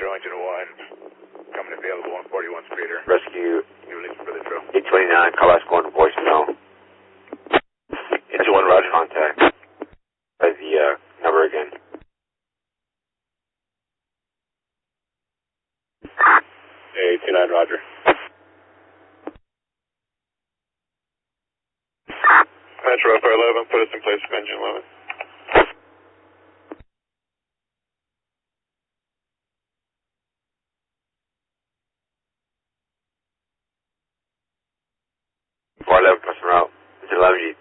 Metro Engine 1, coming available on 41 speeder. Rescue You release for the trail. 829, call last going to voicemail. Engine 1, roger. Contact. By the number again. Hey, 29, roger. Metro Upper 11, put us in place of engine 11. Customer out. Engine 11,